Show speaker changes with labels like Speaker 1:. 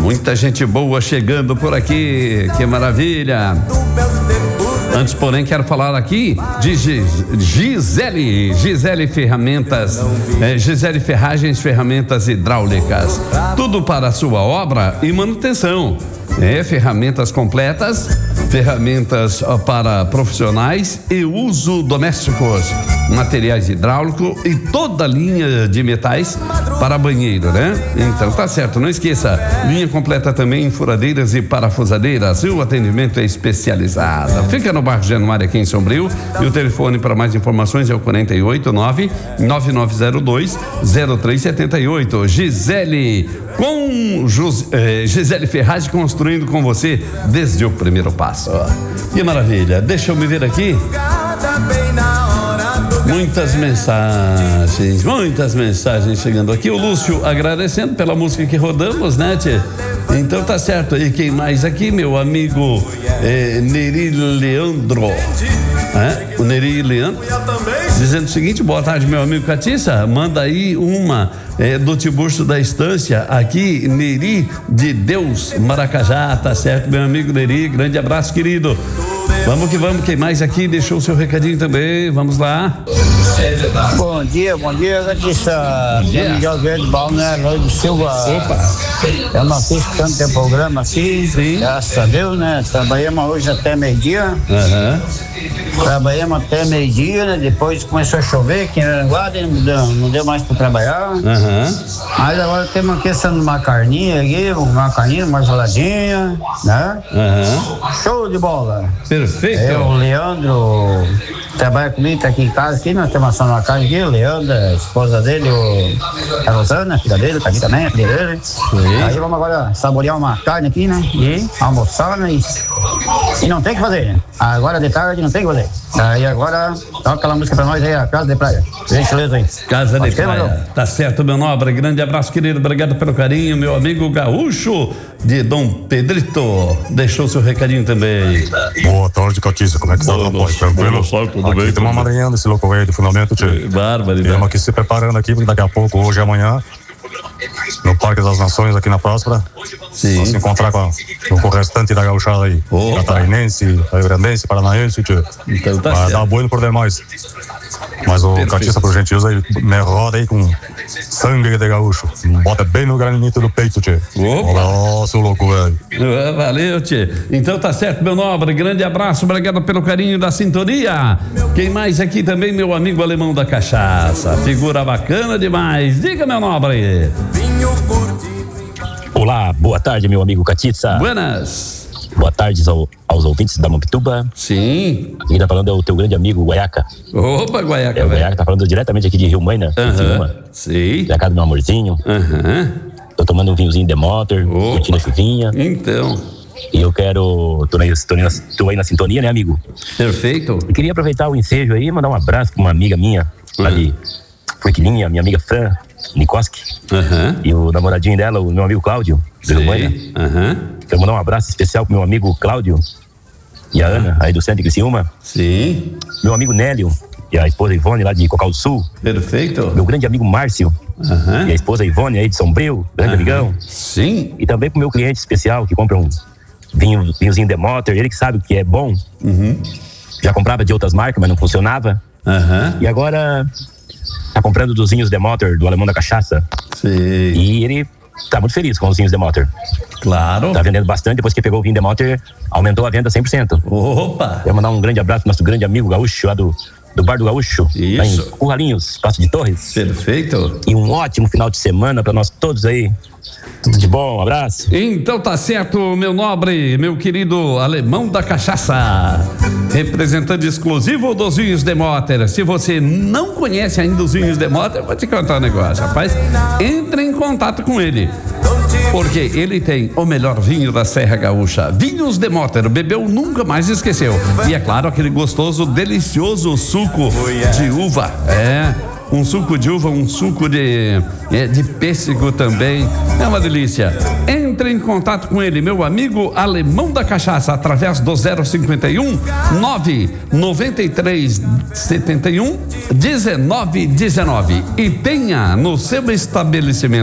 Speaker 1: Muita gente boa chegando por aqui, que maravilha. Antes, porém, quero falar aqui de Gisele Ferramentas, Gisele Ferragens, Ferramentas Hidráulicas. Tudo para a sua obra e manutenção. Ferramentas completas, ferramentas para profissionais e uso domésticos, materiais hidráulicos e toda a linha de metais para banheiro, né? Então tá certo, não esqueça, linha completa também em furadeiras e parafusadeiras, e o atendimento é especializado. Fica no bairro Januário aqui em Sombrio, e o telefone para mais informações é o 489-9902-0378. Gisele, com Gisele Ferragem construindo com você desde o primeiro passo. Que maravilha, deixa eu me ver aqui. Muitas mensagens chegando aqui. O Lúcio agradecendo pela música que rodamos, né, tchê? Então tá certo. E quem mais aqui? Meu amigo Neri Leandro. O Neri Leandro dizendo o seguinte: boa tarde, meu amigo Catiça, manda aí uma do Tiburcio da Estância, aqui, Neri de Deus, Maracajá. Tá certo, meu amigo Neri, grande abraço, querido. Vamos que vamos, quem mais aqui deixou o seu recadinho também, vamos lá.
Speaker 2: Bom dia, Catiça. Miguel Verde Balneário, Lloyd Silva.
Speaker 1: Opa.
Speaker 2: Eu não assisto tanto teu programa assim.
Speaker 1: Sim.
Speaker 2: Graças a Deus, né? Trabalhamos hoje até meio-dia. Trabalhamos até meio-dia, né? Depois começou a chover aqui em Aranguá, não deu mais para trabalhar. Mas agora temos aqui uma carninha aqui, uma saladinha, né? Show de bola.
Speaker 1: Perfeito.
Speaker 2: O Leandro trabalha comigo, tá aqui em casa, aqui, nós temos uma casa aqui, o Leandro, a esposa dele, a Rosana, a filha dele, tá aqui também, a filha dele. Aí vamos agora saborear uma carne aqui, né? E almoçar, né? E não tem o que fazer, né? Agora de tarde não tem o que fazer. Aí agora, toca aquela música pra nós aí, a Casa de Praia. Gentileza aí.
Speaker 1: Casa de Praia. Tá certo, meu nobre. Grande abraço, querido. Obrigado pelo carinho, meu amigo Gaúcho de Dom Pedrito. Deixou seu recadinho também.
Speaker 3: Boa tarde, Catiça. Como é que tá, rapaz? Tranquilo?
Speaker 1: Tudo bem?
Speaker 3: Estamos amanhãndo esse louco velho de fundamento, tio.
Speaker 1: Bárbaro.
Speaker 3: Estamos aqui se preparando aqui, porque daqui a pouco, hoje e amanhã, no Parque das Nações, aqui na Próspera.
Speaker 1: Sim.
Speaker 3: Vamos se encontrar com o restante da gauchada aí. Catarinense, rio-grandense, paranaense, tio.
Speaker 1: Então tá
Speaker 3: certo. Vai dar bueno por demais. Mas o Catiça, por gentileza, aí, me roda aí com sangue de gaúcho. Bota bem no granito do peito, tio. Nossa, o louco, velho.
Speaker 1: Valeu, tio. Então tá certo, meu nobre. Grande abraço, obrigado pelo carinho da sintonia. Quem mais aqui também? Meu amigo Alemão da Cachaça. Figura bacana demais. Diga, meu nobre.
Speaker 4: Olá, boa tarde, meu amigo Catiça.
Speaker 1: Buenas.
Speaker 4: Boa tarde aos ouvintes da Mampituba.
Speaker 1: Sim.
Speaker 4: Aqui tá falando é o teu grande amigo Guaiaca.
Speaker 1: Opa, Guaiaca.
Speaker 4: O Guaiaca tá falando diretamente aqui de Rio Maina.
Speaker 1: Sim.
Speaker 4: Da casa do meu amorzinho. Tô tomando um vinhozinho de Motor, curtindo a chuvinha.
Speaker 1: Então.
Speaker 4: E eu quero. Tô aí na sintonia, né, amigo?
Speaker 1: Perfeito.
Speaker 4: Eu queria aproveitar o ensejo aí e mandar um abraço pra uma amiga minha, lá de Forquilinha, minha amiga Fran Nikoski. E o namoradinho dela, o meu amigo Cláudio, de Rio Maina. Quero mandar um abraço especial pro meu amigo Cláudio e a Ana, aí do centro de Criciúma.
Speaker 1: Sim.
Speaker 4: Meu amigo Nélio e a esposa Ivone, lá de Cocal do Sul.
Speaker 1: Perfeito.
Speaker 4: Meu grande amigo Márcio e a esposa Ivone, aí de Sombrio, grande amigão.
Speaker 1: Sim.
Speaker 4: E também pro meu cliente especial, que compra um vinhozinho de Motor, ele que sabe o que é bom. Já comprava de outras marcas, mas não funcionava. E agora tá comprando dos vinhos de Motor, do Alemão da Cachaça.
Speaker 1: Sim.
Speaker 4: E ele tá muito feliz com os vinhos de Motor.
Speaker 1: Claro.
Speaker 4: Tá vendendo bastante, depois que pegou o vinho de Motor, aumentou a venda 100%.
Speaker 1: Opa!
Speaker 4: Quero mandar um grande abraço pro nosso grande amigo Gaúcho, lá do Bar do Gaúcho.
Speaker 1: Isso.
Speaker 4: Lá em Curralinhos, Passo de Torres.
Speaker 1: Perfeito.
Speaker 4: E um ótimo final de semana pra nós todos aí. Tudo de bom, um abraço.
Speaker 1: Então tá certo, meu nobre, meu querido Alemão da Cachaça, representante exclusivo dos vinhos de Motter. Se você não conhece ainda os vinhos de Motter, vou te contar um negócio, rapaz. Entre em contato com ele, porque ele tem o melhor vinho da Serra Gaúcha. Vinhos de Motter, bebeu, nunca mais esqueceu. E é claro, aquele gostoso, delicioso suco de uva. Um suco de uva, um suco de pêssego também. É uma delícia. Entre em contato com ele, meu amigo Alemão da Cachaça, através do 051 993 71 1919. E tenha no seu estabelecimento